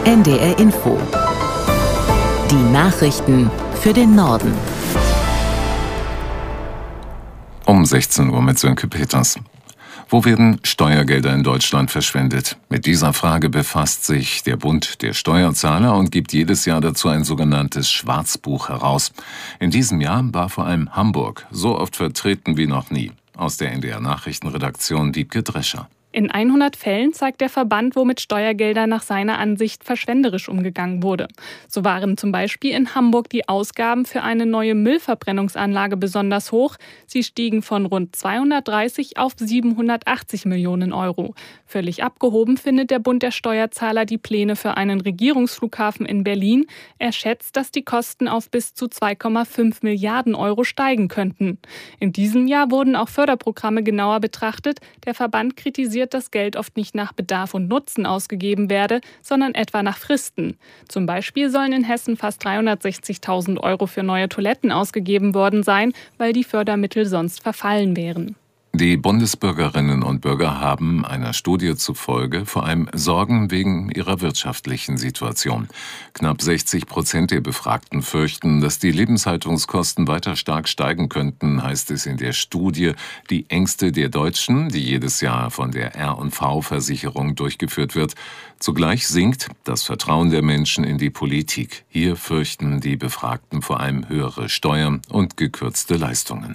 NDR Info. Die Nachrichten für den Norden. Um 16 Uhr mit Sönke Peters. Wo werden Steuergelder in Deutschland verschwendet? Mit dieser Frage befasst sich der Bund der Steuerzahler und gibt jedes Jahr dazu ein sogenanntes Schwarzbuch heraus. In diesem Jahr war vor allem Hamburg so oft vertreten wie noch nie. Aus der NDR Nachrichtenredaktion Wiebke Drescher. In 100 Fällen zeigt der Verband, wo mit Steuergeldern nach seiner Ansicht verschwenderisch umgegangen wurde. So waren zum Beispiel in Hamburg die Ausgaben für eine neue Müllverbrennungsanlage besonders hoch. Sie stiegen von rund 230 auf 780 Millionen Euro. Völlig abgehoben findet der Bund der Steuerzahler die Pläne für einen Regierungsflughafen in Berlin. Er schätzt, dass die Kosten auf bis zu 2,5 Milliarden Euro steigen könnten. In diesem Jahr wurden auch Förderprogramme genauer betrachtet. Der Verband kritisiert, dass Geld oft nicht nach Bedarf und Nutzen ausgegeben werde, sondern etwa nach Fristen. Zum Beispiel sollen in Hessen fast 360.000 Euro für neue Toiletten ausgegeben worden sein, weil die Fördermittel sonst verfallen wären. Die Bundesbürgerinnen und Bürger haben einer Studie zufolge vor allem Sorgen wegen ihrer wirtschaftlichen Situation. Knapp 60% der Befragten fürchten, dass die Lebenshaltungskosten weiter stark steigen könnten, heißt es in der Studie. Die Ängste der Deutschen, die jedes Jahr von der R&V-Versicherung durchgeführt wird. Zugleich sinkt das Vertrauen der Menschen in die Politik. Hier fürchten die Befragten vor allem höhere Steuern und gekürzte Leistungen.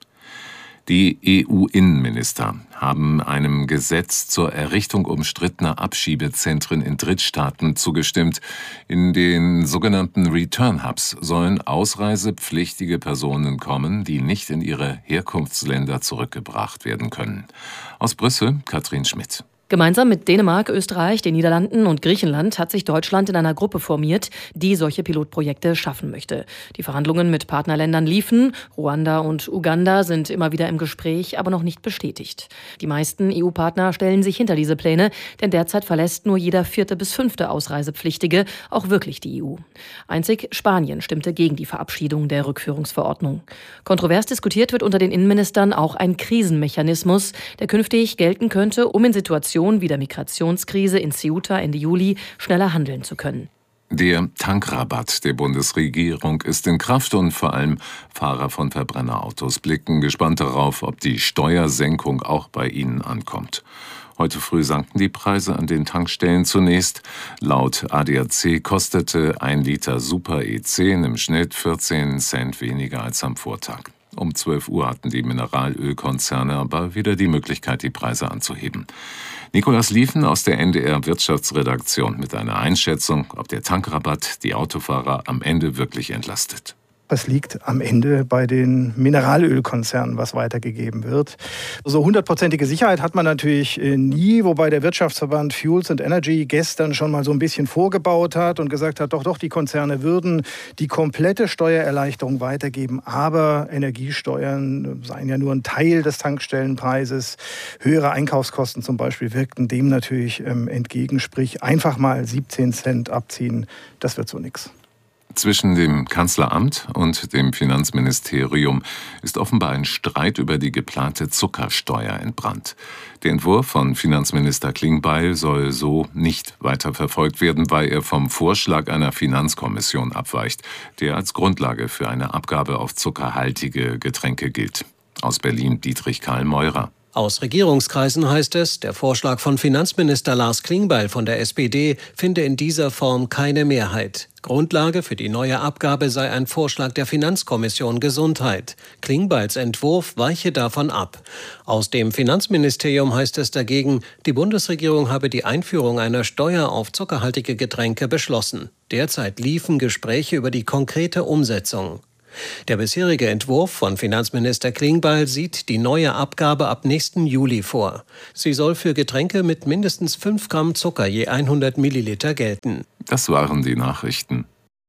Die EU-Innenminister haben einem Gesetz zur Errichtung umstrittener Abschiebezentren in Drittstaaten zugestimmt. In den sogenannten Return-Hubs sollen ausreisepflichtige Personen kommen, die nicht in ihre Herkunftsländer zurückgebracht werden können. Aus Brüssel, Katrin Schmidt. Gemeinsam mit Dänemark, Österreich, den Niederlanden und Griechenland hat sich Deutschland in einer Gruppe formiert, die solche Pilotprojekte schaffen möchte. Die Verhandlungen mit Partnerländern liefen. Ruanda und Uganda sind immer wieder im Gespräch, aber noch nicht bestätigt. Die meisten EU-Partner stellen sich hinter diese Pläne, denn derzeit verlässt nur jeder 4. bis 5. Ausreisepflichtige auch wirklich die EU. Einzig Spanien stimmte gegen die Verabschiedung der Rückführungsverordnung. Kontrovers diskutiert wird unter den Innenministern auch ein Krisenmechanismus, der künftig gelten könnte, um in Situationen wie der Migrationskrise in Ceuta Ende Juli schneller handeln zu können. Der Tankrabatt der Bundesregierung ist in Kraft und vor allem Fahrer von Verbrennerautos blicken gespannt darauf, ob die Steuersenkung auch bei ihnen ankommt. Heute früh sanken die Preise an den Tankstellen zunächst. Laut ADAC kostete 1 Liter Super E10 im Schnitt 14 Cent weniger als am Vortag. Um 12 Uhr hatten die Mineralölkonzerne aber wieder die Möglichkeit, die Preise anzuheben. Nikolaus Liefen aus der NDR Wirtschaftsredaktion mit einer Einschätzung, ob der Tankrabatt die Autofahrer am Ende wirklich entlastet. Es liegt am Ende bei den Mineralölkonzernen, was weitergegeben wird. So 100%ige Sicherheit hat man natürlich nie, wobei der Wirtschaftsverband Fuels and Energy gestern schon mal so ein bisschen vorgebaut hat und gesagt hat, doch, die Konzerne würden die komplette Steuererleichterung weitergeben, aber Energiesteuern seien ja nur ein Teil des Tankstellenpreises. Höhere Einkaufskosten zum Beispiel wirkten dem natürlich entgegen, sprich einfach mal 17 Cent abziehen, das wird so nichts. Zwischen dem Kanzleramt und dem Finanzministerium ist offenbar ein Streit über die geplante Zuckersteuer entbrannt. Der Entwurf von Finanzminister Klingbeil soll so nicht weiterverfolgt werden, weil er vom Vorschlag einer Finanzkommission abweicht, der als Grundlage für eine Abgabe auf zuckerhaltige Getränke gilt. Aus Berlin Dietrich Karl Meurer. Aus Regierungskreisen heißt es, der Vorschlag von Finanzminister Lars Klingbeil von der SPD finde in dieser Form keine Mehrheit. Grundlage für die neue Abgabe sei ein Vorschlag der Finanzkommission Gesundheit. Klingbeils Entwurf weiche davon ab. Aus dem Finanzministerium heißt es dagegen, die Bundesregierung habe die Einführung einer Steuer auf zuckerhaltige Getränke beschlossen. Derzeit liefen Gespräche über die konkrete Umsetzung. Der bisherige Entwurf von Finanzminister Klingbeil sieht die neue Abgabe ab nächsten Juli vor. Sie soll für Getränke mit mindestens 5 Gramm Zucker je 100 Milliliter gelten. Das waren die Nachrichten.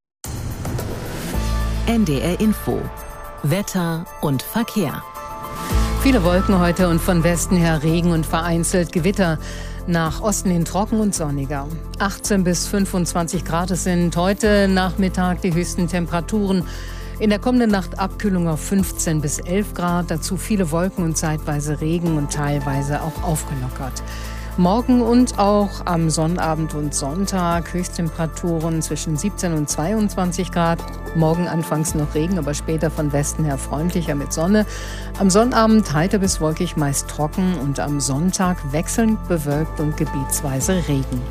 NDR Info. Wetter und Verkehr. Viele Wolken heute und von Westen her Regen und vereinzelt Gewitter. Nach Osten hin trocken und sonniger. 18 bis 25 Grad sind heute Nachmittag die höchsten Temperaturen. In der kommenden Nacht Abkühlung auf 15 bis 11 Grad, dazu viele Wolken und zeitweise Regen und teilweise auch aufgelockert. Morgen und auch am Sonnabend und Sonntag Höchsttemperaturen zwischen 17 und 22 Grad. Morgen anfangs noch Regen, aber später von Westen her freundlicher mit Sonne. Am Sonnabend heiter bis wolkig, meist trocken und am Sonntag wechselnd bewölkt und gebietsweise Regen.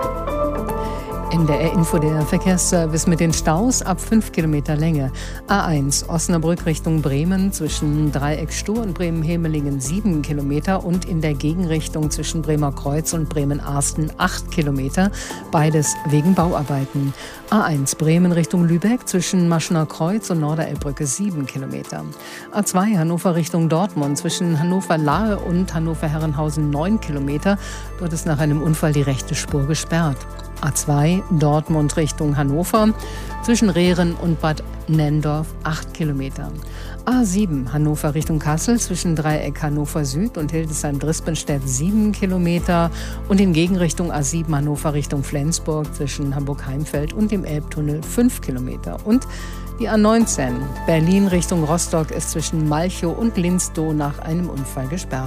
NDR Info, der Verkehrsservice mit den Staus ab 5 Kilometer Länge. A1 Osnabrück Richtung Bremen zwischen Dreieck Stur und Bremen-Hemelingen 7 Kilometer und in der Gegenrichtung zwischen Bremer Kreuz und Bremen-Arsten 8 Kilometer. Beides wegen Bauarbeiten. A1 Bremen Richtung Lübeck zwischen Maschener Kreuz und Norderelbbrücke 7 Kilometer. A2 Hannover Richtung Dortmund zwischen Hannover-Lahe und Hannover-Herrenhausen 9 Kilometer. Dort ist nach einem Unfall die rechte Spur gesperrt. A2 Dortmund Richtung Hannover zwischen Rehren und Bad Nenndorf 8 Kilometer. A7 Hannover Richtung Kassel zwischen Dreieck Hannover Süd und Hildesheim-Drispenstedt 7 Kilometer und in Gegenrichtung A7 Hannover Richtung Flensburg zwischen Hamburg-Heimfeld und dem Elbtunnel 5 Kilometer. Und die A19 Berlin Richtung Rostock ist zwischen Malchow und Linstow nach einem Unfall gesperrt.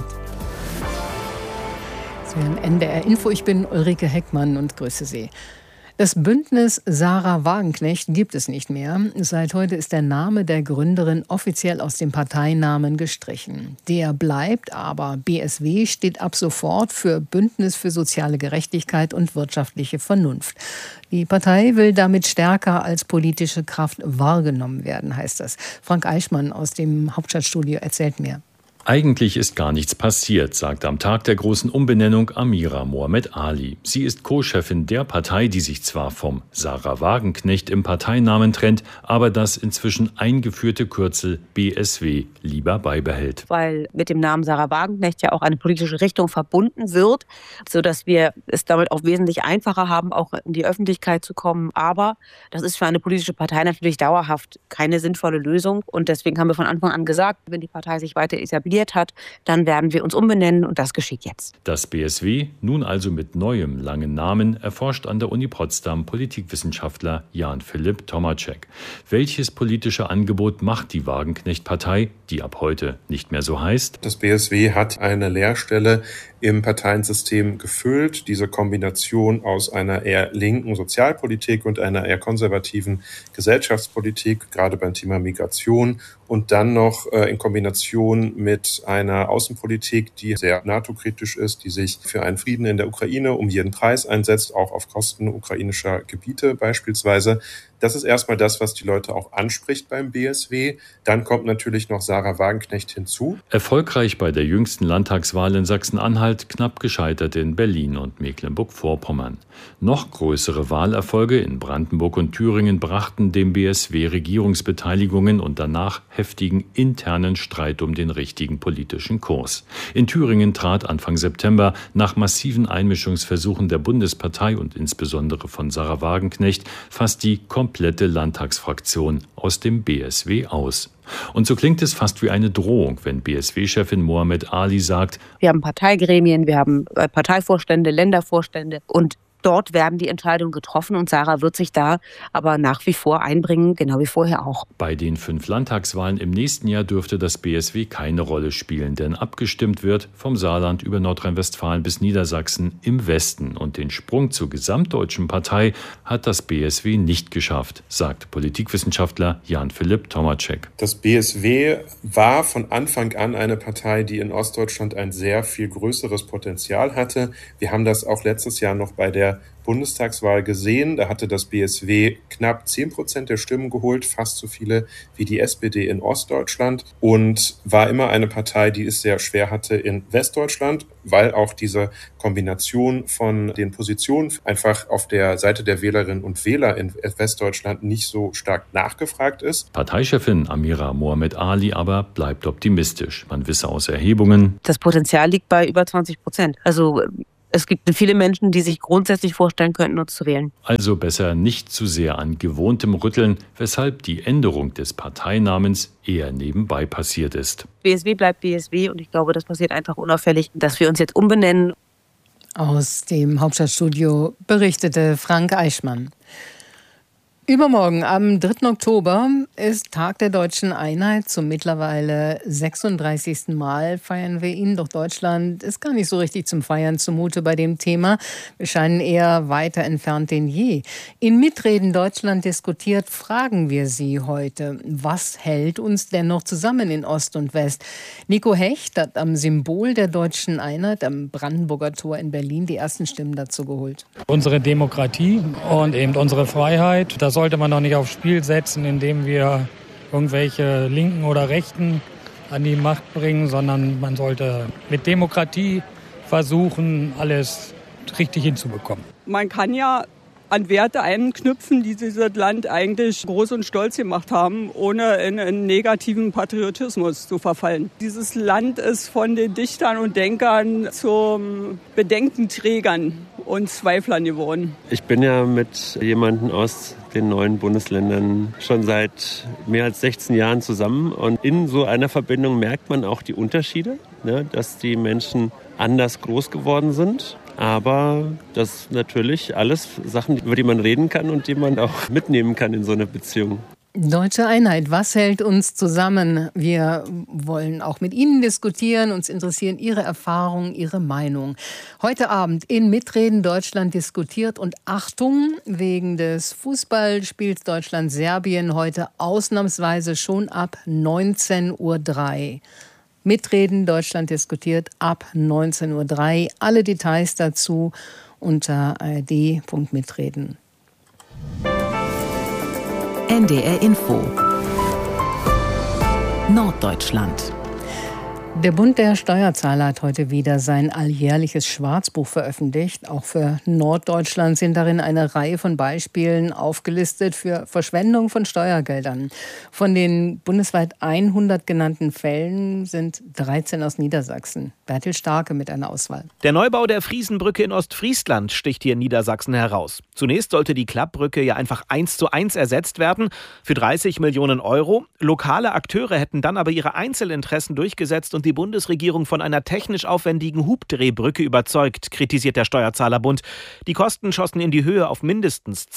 NDR Info, ich bin Ulrike Heckmann und grüße Sie. Das Bündnis Sarah Wagenknecht gibt es nicht mehr. Seit heute ist der Name der Gründerin offiziell aus dem Parteinamen gestrichen. Der bleibt, aber BSW steht ab sofort für Bündnis für soziale Gerechtigkeit und wirtschaftliche Vernunft. Die Partei will damit stärker als politische Kraft wahrgenommen werden, heißt das. Frank Eichmann aus dem Hauptstadtstudio erzählt mehr. Eigentlich ist gar nichts passiert, sagt am Tag der großen Umbenennung Amira Mohamed Ali. Sie ist Co-Chefin der Partei, die sich zwar vom Sarah Wagenknecht im Parteinamen trennt, aber das inzwischen eingeführte Kürzel BSW lieber beibehält. Weil mit dem Namen Sarah Wagenknecht ja auch eine politische Richtung verbunden wird, sodass wir es damit auch wesentlich einfacher haben, auch in die Öffentlichkeit zu kommen. Aber das ist für eine politische Partei natürlich dauerhaft keine sinnvolle Lösung. Und deswegen haben wir von Anfang an gesagt, wenn die Partei sich weiter etabliert hat, dann werden wir uns umbenennen und das geschieht jetzt. Das BSW, nun also mit neuem langen Namen, erforscht an der Uni Potsdam Politikwissenschaftler Jan-Philipp Tomacek. Welches politische Angebot macht die Wagenknecht-Partei, die ab heute nicht mehr so heißt? Das BSW hat eine Leerstelle im Parteiensystem gefüllt. Diese Kombination aus einer eher linken Sozialpolitik und einer eher konservativen Gesellschaftspolitik, gerade beim Thema Migration, und dann noch in Kombination mit einer Außenpolitik, die sehr NATO-kritisch ist, die sich für einen Frieden in der Ukraine um jeden Preis einsetzt, auch auf Kosten ukrainischer Gebiete beispielsweise. Das ist erstmal das, was die Leute auch anspricht beim BSW. Dann kommt natürlich noch Sarah Wagenknecht hinzu. Erfolgreich bei der jüngsten Landtagswahl in Sachsen-Anhalt, knapp gescheitert in Berlin und Mecklenburg-Vorpommern. Noch größere Wahlerfolge in Brandenburg und Thüringen brachten dem BSW Regierungsbeteiligungen und danach heftigen internen Streit um den richtigen politischen Kurs. In Thüringen trat Anfang September nach massiven Einmischungsversuchen der Bundespartei und insbesondere von Sarah Wagenknecht fast die komplette Landtagsfraktion aus dem BSW aus. Und so klingt es fast wie eine Drohung, wenn BSW-Chefin Mohamed Ali sagt: Wir haben Parteigremien, wir haben Parteivorstände, Ländervorstände und dort werden die Entscheidungen getroffen und Sarah wird sich da aber nach wie vor einbringen, genau wie vorher auch. Bei den 5 Landtagswahlen im nächsten Jahr dürfte das BSW keine Rolle spielen, denn abgestimmt wird vom Saarland über Nordrhein-Westfalen bis Niedersachsen im Westen. Und den Sprung zur gesamtdeutschen Partei hat das BSW nicht geschafft, sagt Politikwissenschaftler Jan-Philipp Tomacek. Das BSW war von Anfang an eine Partei, die in Ostdeutschland ein sehr viel größeres Potenzial hatte. Wir haben das auch letztes Jahr noch bei der Bundestagswahl gesehen. Da hatte das BSW knapp 10% der Stimmen geholt, fast so viele wie die SPD in Ostdeutschland, und war immer eine Partei, die es sehr schwer hatte in Westdeutschland, weil auch diese Kombination von den Positionen einfach auf der Seite der Wählerinnen und Wähler in Westdeutschland nicht so stark nachgefragt ist. Parteichefin Amira Mohamed Ali aber bleibt optimistisch. Man wisse aus Erhebungen: Das Potenzial liegt bei über 20%. Also es gibt viele Menschen, die sich grundsätzlich vorstellen könnten, uns zu wählen. Also besser nicht zu sehr an gewohntem Rütteln, weshalb die Änderung des Parteinamens eher nebenbei passiert ist. BSW bleibt BSW und ich glaube, das passiert einfach unauffällig, dass wir uns jetzt umbenennen. Aus dem Hauptstadtstudio berichtete Frank Eichmann. Übermorgen, am 3. Oktober, ist Tag der Deutschen Einheit. Zum mittlerweile 36. Mal feiern wir ihn. Doch Deutschland ist gar nicht so richtig zum Feiern zumute bei dem Thema. Wir scheinen eher weiter entfernt denn je. In Mitreden Deutschland diskutiert, fragen wir Sie heute, was hält uns denn noch zusammen in Ost und West? Nico Hecht hat am Symbol der Deutschen Einheit am Brandenburger Tor in Berlin die ersten Stimmen dazu geholt. Unsere Demokratie und eben unsere Freiheit, das sollte man doch nicht aufs Spiel setzen, indem wir irgendwelche Linken oder Rechten an die Macht bringen, sondern man sollte mit Demokratie versuchen, alles richtig hinzubekommen. Man kann ja an Werte anknüpfen, die dieses Land eigentlich groß und stolz gemacht haben, ohne in einen negativen Patriotismus zu verfallen. Dieses Land ist von den Dichtern und Denkern zu Bedenkenträgern und Zweiflern geworden. Ich bin ja mit jemandem aus den neuen Bundesländern schon seit mehr als 16 Jahren zusammen. Und in so einer Verbindung merkt man auch die Unterschiede, ne, dass die Menschen anders groß geworden sind. Aber das sind natürlich alles Sachen, über die man reden kann und die man auch mitnehmen kann in so einer Beziehung. Deutsche Einheit, was hält uns zusammen? Wir wollen auch mit Ihnen diskutieren. Uns interessieren Ihre Erfahrungen, Ihre Meinung. Heute Abend in Mitreden Deutschland diskutiert. Und Achtung, wegen des Fußballspiels Deutschland-Serbien heute ausnahmsweise schon ab 19:03 Uhr. Mitreden Deutschland diskutiert ab 19:03 Uhr. Alle Details dazu unter ard.mitreden. NDR Info Norddeutschland. Der Bund der Steuerzahler hat heute wieder sein alljährliches Schwarzbuch veröffentlicht. Auch für Norddeutschland sind darin eine Reihe von Beispielen aufgelistet für Verschwendung von Steuergeldern. Von den bundesweit 100 genannten Fällen sind 13 aus Niedersachsen. Bertil Starke mit einer Auswahl. Der Neubau der Friesenbrücke in Ostfriesland sticht hier in Niedersachsen heraus. Zunächst sollte die Klappbrücke ja einfach 1:1 ersetzt werden für 30 Millionen Euro. Lokale Akteure hätten dann aber ihre Einzelinteressen durchgesetzt und die Bundesregierung von einer technisch aufwendigen Hubdrehbrücke überzeugt, kritisiert der Steuerzahlerbund. Die Kosten schossen in die Höhe auf mindestens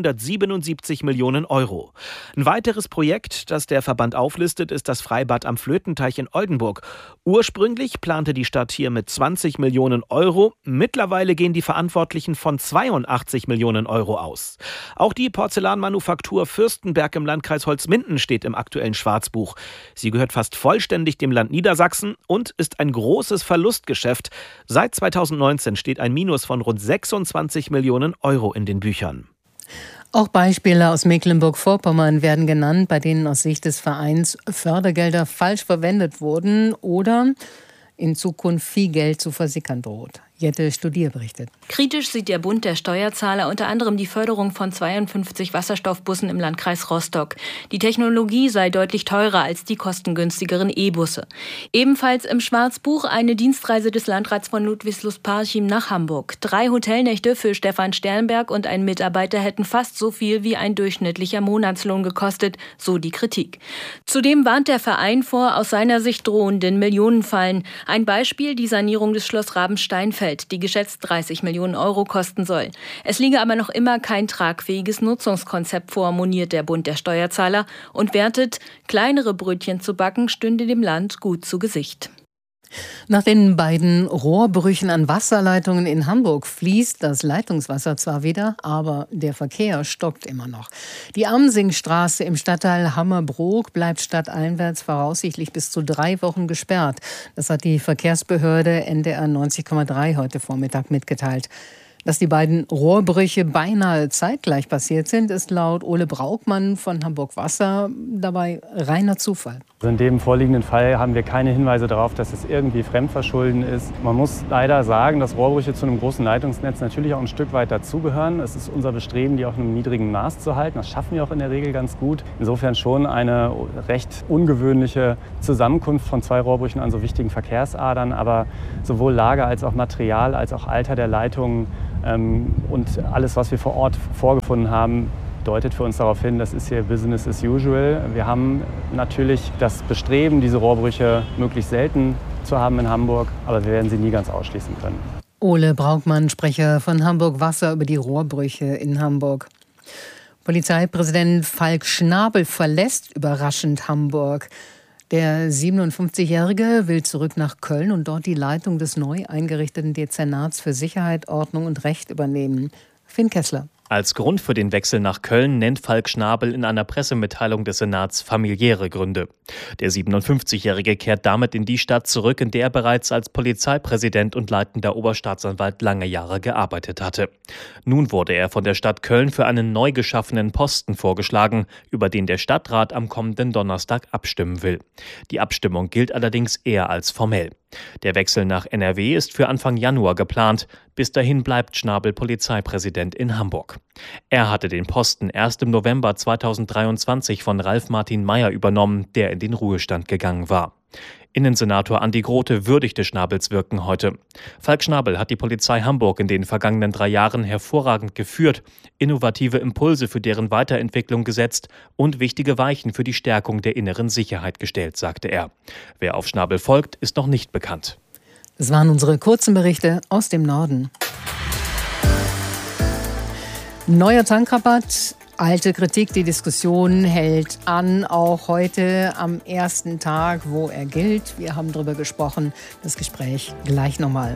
277 Millionen Euro. Ein weiteres Projekt, das der Verband auflistet, ist das Freibad am Flötenteich in Oldenburg. Ursprünglich plante die Stadt hier mit 20 Millionen Euro. Mittlerweile gehen die Verantwortlichen von 82 Millionen Euro aus. Auch die Porzellanmanufaktur Fürstenberg im Landkreis Holzminden steht im aktuellen Schwarzbuch. Sie gehört fast vollständig dem Land Niedersachsen und ist ein großes Verlustgeschäft. Seit 2019 steht ein Minus von rund 26 Millionen Euro in den Büchern. Auch Beispiele aus Mecklenburg-Vorpommern werden genannt, bei denen aus Sicht des Vereins Fördergelder falsch verwendet wurden oder in Zukunft viel Geld zu versickern droht. Jette Studier berichtet. Kritisch sieht der Bund der Steuerzahler unter anderem die Förderung von 52 Wasserstoffbussen im Landkreis Rostock. Die Technologie sei deutlich teurer als die kostengünstigeren E-Busse. Ebenfalls im Schwarzbuch eine Dienstreise des Landrats von Ludwigslust-Parchim nach Hamburg. 3 Hotelnächte für Stefan Sternberg und ein Mitarbeiter hätten fast so viel wie ein durchschnittlicher Monatslohn gekostet, so die Kritik. Zudem warnt der Verein vor aus seiner Sicht drohenden Millionenfallen. Ein Beispiel die Sanierung des Schloss Rabensteinfeld, die geschätzt 30 Millionen Euro kosten soll. Es liege aber noch immer kein tragfähiges Nutzungskonzept vor, moniert der Bund der Steuerzahler und wertet, kleinere Brötchen zu backen stünde dem Land gut zu Gesicht. Nach den beiden Rohrbrüchen an Wasserleitungen in Hamburg fließt das Leitungswasser zwar wieder, aber der Verkehr stockt immer noch. Die Amsingstraße im Stadtteil Hammerbrook bleibt stadteinwärts voraussichtlich bis zu 3 Wochen gesperrt. Das hat die Verkehrsbehörde NDR 90,3 heute Vormittag mitgeteilt. Dass die beiden Rohrbrüche beinahe zeitgleich passiert sind, ist laut Ole Braukmann von Hamburg Wasser dabei reiner Zufall. In dem vorliegenden Fall haben wir keine Hinweise darauf, dass es irgendwie Fremdverschulden ist. Man muss leider sagen, dass Rohrbrüche zu einem großen Leitungsnetz natürlich auch ein Stück weit dazugehören. Es ist unser Bestreben, die auf einem niedrigen Maß zu halten. Das schaffen wir auch in der Regel ganz gut. Insofern schon eine recht ungewöhnliche Zusammenkunft von 2 Rohrbrüchen an so wichtigen Verkehrsadern. Aber sowohl Lage als auch Material als auch Alter der Leitungen und alles, was wir vor Ort vorgefunden haben, deutet für uns darauf hin, das ist hier Business as usual. Wir haben natürlich das Bestreben, diese Rohrbrüche möglichst selten zu haben in Hamburg, aber wir werden sie nie ganz ausschließen können. Ole Braukmann, Sprecher von Hamburg Wasser über die Rohrbrüche in Hamburg. Polizeipräsident Falk Schnabel verlässt überraschend Hamburg. Der 57-Jährige will zurück nach Köln und dort die Leitung des neu eingerichteten Dezernats für Sicherheit, Ordnung und Recht übernehmen. Finn Kessler. Als Grund für den Wechsel nach Köln nennt Falk Schnabel in einer Pressemitteilung des Senats familiäre Gründe. Der 57-Jährige kehrt damit in die Stadt zurück, in der er bereits als Polizeipräsident und leitender Oberstaatsanwalt lange Jahre gearbeitet hatte. Nun wurde er von der Stadt Köln für einen neu geschaffenen Posten vorgeschlagen, über den der Stadtrat am kommenden Donnerstag abstimmen will. Die Abstimmung gilt allerdings eher als formell. Der Wechsel nach NRW ist für Anfang Januar geplant. Bis dahin bleibt Schnabel Polizeipräsident in Hamburg. Er hatte den Posten erst im November 2023 von Ralf Martin Mayer übernommen, der in den Ruhestand gegangen war. Innensenator Andi Grote würdigte Schnabels Wirken heute. Falk Schnabel hat die Polizei Hamburg in den vergangenen 3 Jahren hervorragend geführt, innovative Impulse für deren Weiterentwicklung gesetzt und wichtige Weichen für die Stärkung der inneren Sicherheit gestellt, sagte er. Wer auf Schnabel folgt, ist noch nicht bekannt. Das waren unsere kurzen Berichte aus dem Norden. Neuer Tankrabatt. Alte Kritik, die Diskussion hält an, auch heute am ersten Tag, wo er gilt. Wir haben darüber gesprochen. Das Gespräch gleich nochmal.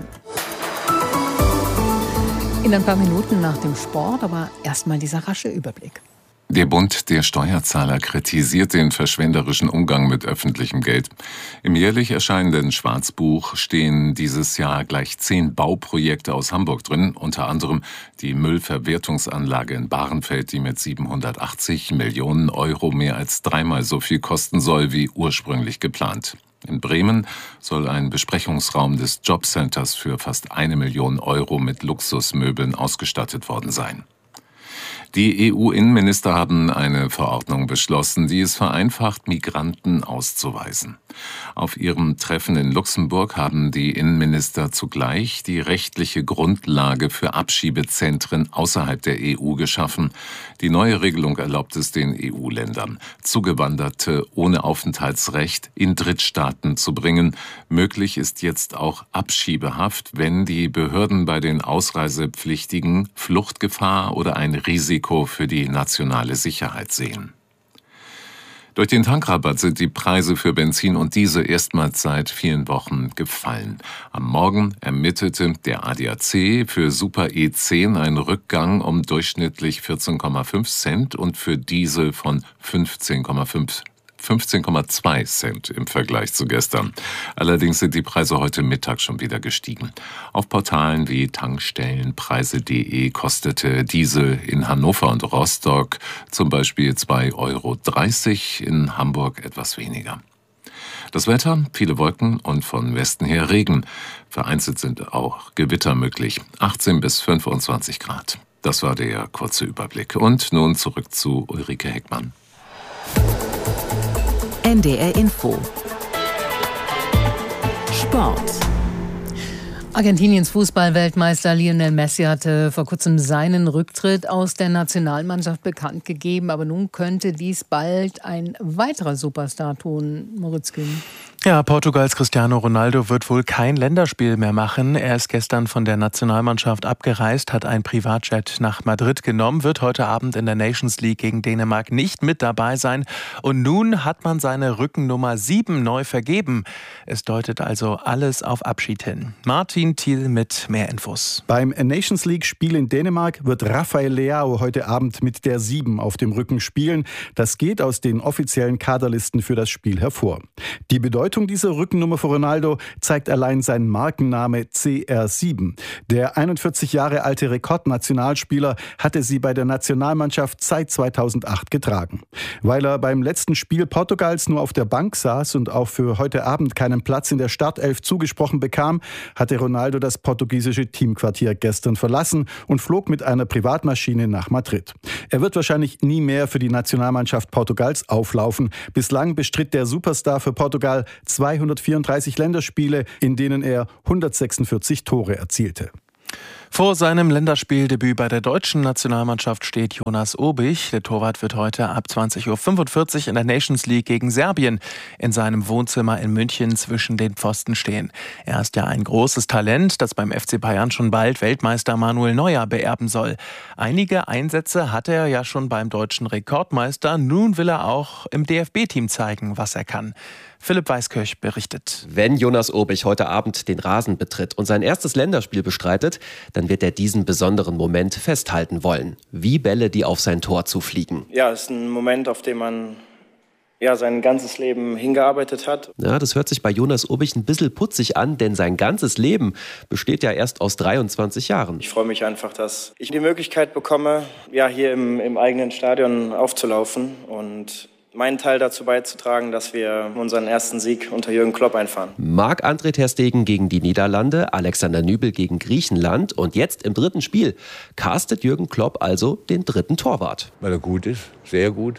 In ein paar Minuten nach dem Sport, aber erstmal dieser rasche Überblick. Der Bund der Steuerzahler kritisiert den verschwenderischen Umgang mit öffentlichem Geld. Im jährlich erscheinenden Schwarzbuch stehen dieses Jahr gleich 10 Bauprojekte aus Hamburg drin, unter anderem die Müllverwertungsanlage in Bahrenfeld, die mit 780 Millionen Euro mehr als 3-mal so viel kosten soll wie ursprünglich geplant. In Bremen soll ein Besprechungsraum des Jobcenters für fast 1 Million Euro mit Luxusmöbeln ausgestattet worden sein. Die EU-Innenminister haben eine Verordnung beschlossen, die es vereinfacht, Migranten auszuweisen. Auf ihrem Treffen in Luxemburg haben die Innenminister zugleich die rechtliche Grundlage für Abschiebezentren außerhalb der EU geschaffen. Die neue Regelung erlaubt es den EU-Ländern, Zugewanderte ohne Aufenthaltsrecht in Drittstaaten zu bringen. Möglich ist jetzt auch Abschiebehaft, wenn die Behörden bei den Ausreisepflichtigen Fluchtgefahr oder ein Risiko für die nationale Sicherheit sehen. Durch den Tankrabatt sind die Preise für Benzin und Diesel erstmals seit vielen Wochen gefallen. Am Morgen ermittelte der ADAC für Super E10 einen Rückgang um durchschnittlich 14,5 Cent und für Diesel von 15,2 Cent im Vergleich zu gestern. Allerdings sind die Preise heute Mittag schon wieder gestiegen. Auf Portalen wie Tankstellenpreise.de kostete Diesel in Hannover und Rostock zum Beispiel 2,30 Euro, in Hamburg etwas weniger. Das Wetter, viele Wolken und von Westen her Regen. Vereinzelt sind auch Gewitter möglich. 18 bis 25 Grad. Das war der kurze Überblick. Und nun zurück zu Ulrike Heckmann. NDR Info. Sport. Argentiniens Fußballweltmeister Lionel Messi hatte vor kurzem seinen Rücktritt aus der Nationalmannschaft bekannt gegeben. Aber nun könnte dies bald ein weiterer Superstar tun, Moritz Kühn. Ja, Portugals Cristiano Ronaldo wird wohl kein Länderspiel mehr machen. Er ist gestern von der Nationalmannschaft abgereist, hat ein Privatjet nach Madrid genommen, wird heute Abend in der Nations League gegen Dänemark nicht mit dabei sein. Und nun hat man seine Rückennummer 7 neu vergeben. Es deutet also alles auf Abschied hin. Martin Thiel mit mehr Infos. Beim Nations League-Spiel in Dänemark wird Rafael Leao heute Abend mit der 7 auf dem Rücken spielen. Das geht aus den offiziellen Kaderlisten für das Spiel hervor. Die Bedeutung dieser Rückennummer für Ronaldo zeigt allein sein Markenname CR7. Der 41 Jahre alte Rekordnationalspieler hatte sie bei der Nationalmannschaft seit 2008 getragen. Weil er beim letzten Spiel Portugals nur auf der Bank saß und auch für heute Abend keinen Platz in der Startelf zugesprochen bekam, hatte Ronaldo das portugiesische Teamquartier gestern verlassen und flog mit einer Privatmaschine nach Madrid. Er wird wahrscheinlich nie mehr für die Nationalmannschaft Portugals auflaufen. Bislang bestritt der Superstar für Portugal 234 Länderspiele, in denen er 146 Tore erzielte. Vor seinem Länderspieldebüt bei der deutschen Nationalmannschaft steht Jonas Obich. Der Torwart wird heute ab 20.45 Uhr in der Nations League gegen Serbien in seinem Wohnzimmer in München zwischen den Pfosten stehen. Er ist ja ein großes Talent, das beim FC Bayern schon bald Weltmeister Manuel Neuer beerben soll. Einige Einsätze hatte er ja schon beim deutschen Rekordmeister. Nun will er auch im DFB-Team zeigen, was er kann. Philipp Weiskirch berichtet. Wenn Jonas Obich heute Abend den Rasen betritt und sein erstes Länderspiel bestreitet, dann wird er diesen besonderen Moment festhalten wollen. Wie Bälle, die auf sein Tor zufliegen. Ja, es ist ein Moment, auf den man sein ganzes Leben hingearbeitet hat. Ja, das hört sich bei Jonas Obich ein bisschen putzig an, denn sein ganzes Leben besteht ja erst aus 23 Jahren. Ich freue mich einfach, dass ich die Möglichkeit bekomme, hier im eigenen Stadion aufzulaufen und meinen Teil dazu beizutragen, dass wir unseren ersten Sieg unter Jürgen Klopp einfahren. Marc-André ter Stegen gegen die Niederlande, Alexander Nübel gegen Griechenland und jetzt im dritten Spiel castet Jürgen Klopp also den dritten Torwart. Weil er gut ist, sehr gut.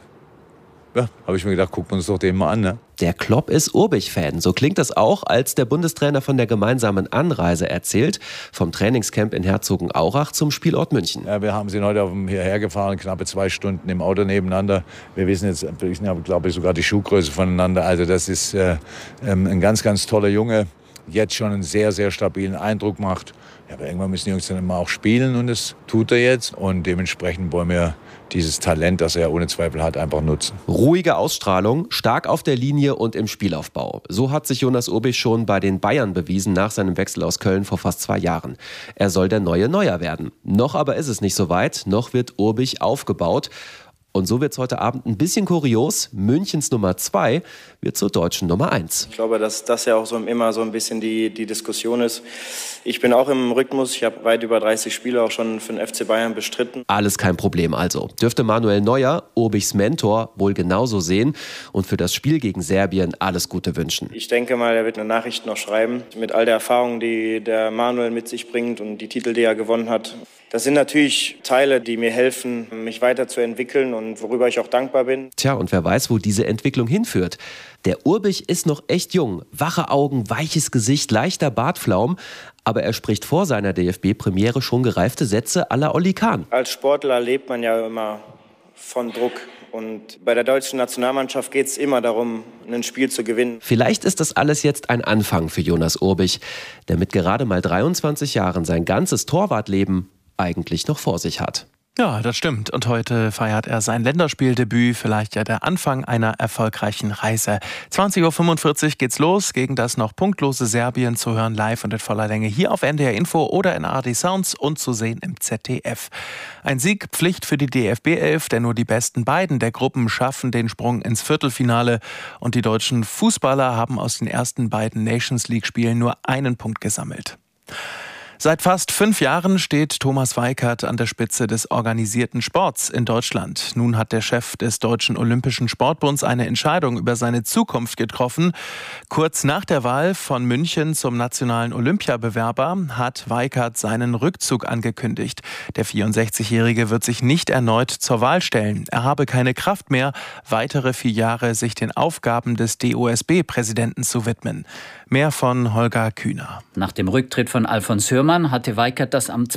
Ja, habe ich mir gedacht, gucken wir uns doch den mal an, ne? Der Klopp ist Obich-Fan. So klingt das auch, als der Bundestrainer von der gemeinsamen Anreise erzählt, vom Trainingscamp in Herzogenaurach zum Spielort München. Ja, wir haben sie heute hierher gefahren, knappe 2 Stunden im Auto nebeneinander. Wir wissen jetzt, glaube ich, sogar die Schuhgröße voneinander. Also das ist ein ganz, ganz toller Junge, jetzt schon einen sehr, sehr stabilen Eindruck macht. Ja, aber irgendwann müssen die Jungs dann immer auch spielen und das tut er jetzt. Und dementsprechend wollen wir dieses Talent, das er ohne Zweifel hat, einfach nutzen. Ruhige Ausstrahlung, stark auf der Linie und im Spielaufbau. So hat sich Jonas Obich schon bei den Bayern bewiesen nach seinem Wechsel aus Köln vor fast 2 Jahren. Er soll der neue Neuer werden. Noch aber ist es nicht so weit, noch wird Obich aufgebaut. Und so wird es heute Abend ein bisschen kurios. Münchens Nummer 2 wird zur deutschen Nummer 1. Ich glaube, dass das ja auch immer so ein bisschen die Diskussion ist. Ich bin auch im Rhythmus. Ich habe weit über 30 Spiele auch schon für den FC Bayern bestritten. Alles kein Problem also. Dürfte Manuel Neuer, Obichs Mentor, wohl genauso sehen und für das Spiel gegen Serbien alles Gute wünschen. Ich denke mal, er wird eine Nachricht noch schreiben. Mit all der Erfahrung, die der Manuel mit sich bringt und die Titel, die er gewonnen hat. Das sind natürlich Teile, die mir helfen, mich weiterzuentwickeln und worüber ich auch dankbar bin. Tja, und wer weiß, wo diese Entwicklung hinführt. Der Obich ist noch echt jung. Wache Augen, weiches Gesicht, leichter Bartflaum. Aber er spricht vor seiner DFB-Premiere schon gereifte Sätze à la Oli Kahn. Als Sportler lebt man ja immer von Druck. Und bei der deutschen Nationalmannschaft geht es immer darum, ein Spiel zu gewinnen. Vielleicht ist das alles jetzt ein Anfang für Jonas Obich, der mit gerade mal 23 Jahren sein ganzes Torwartleben eigentlich noch vor sich hat. Ja, das stimmt. Und heute feiert er sein Länderspieldebüt, vielleicht ja der Anfang einer erfolgreichen Reise. 20.45 Uhr geht's los gegen das noch punktlose Serbien, zu hören live und in voller Länge hier auf NDR Info oder in ARD Sounds und zu sehen im ZDF. Ein Sieg Pflicht für die DFB-11, denn nur die besten beiden der Gruppen schaffen den Sprung ins Viertelfinale. Und die deutschen Fußballer haben aus den ersten beiden Nations League-Spielen nur einen Punkt gesammelt. Seit fast 5 Jahren steht Thomas Weikert an der Spitze des organisierten Sports in Deutschland. Nun hat der Chef des Deutschen Olympischen Sportbunds eine Entscheidung über seine Zukunft getroffen. Kurz nach der Wahl von München zum nationalen Olympiabewerber hat Weikert seinen Rückzug angekündigt. Der 64-Jährige wird sich nicht erneut zur Wahl stellen. Er habe keine Kraft mehr, weitere 4 Jahre sich den Aufgaben des DOSB-Präsidenten zu widmen. Mehr von Holger Kühner. Nach dem Rücktritt von Alfons Hürmann hatte Weikert das Amt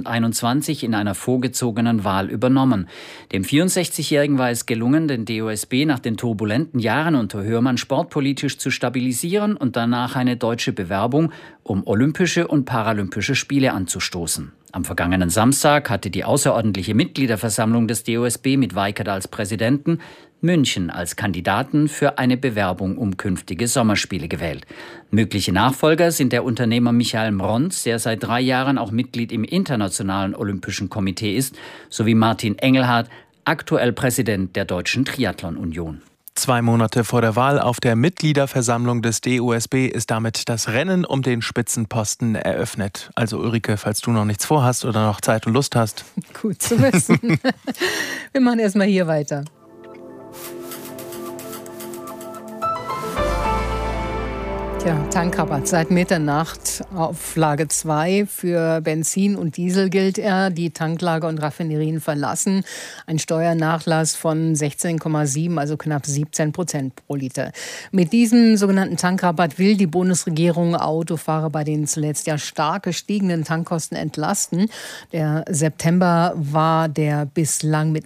2021 in einer vorgezogenen Wahl übernommen. Dem 64-Jährigen war es gelungen, den DOSB nach den turbulenten Jahren unter Hürmann sportpolitisch zu stabilisieren und danach eine deutsche Bewerbung um Olympische und Paralympische Spiele anzustoßen. Am vergangenen Samstag hatte die außerordentliche Mitgliederversammlung des DOSB mit Weikert als Präsidenten München als Kandidaten für eine Bewerbung um künftige Sommerspiele gewählt. Mögliche Nachfolger sind der Unternehmer Michael Mronz, der seit 3 Jahren auch Mitglied im Internationalen Olympischen Komitee ist, sowie Martin Engelhardt, aktuell Präsident der Deutschen Triathlon-Union. 2 Monate vor der Wahl auf der Mitgliederversammlung des DOSB ist damit das Rennen um den Spitzenposten eröffnet. Also Ulrike, falls du noch nichts vorhast oder noch Zeit und Lust hast. Gut zu wissen. Wir machen erstmal hier weiter. Tankrabatt seit Mitternacht auf Lage 2. Für Benzin und Diesel gilt er. Die Tanklager und Raffinerien verlassen. Ein Steuernachlass von 16,7, also knapp 17% pro Liter. Mit diesem sogenannten Tankrabatt will die Bundesregierung Autofahrer bei den zuletzt ja stark gestiegenen Tankkosten entlasten. Der September war der bislang mit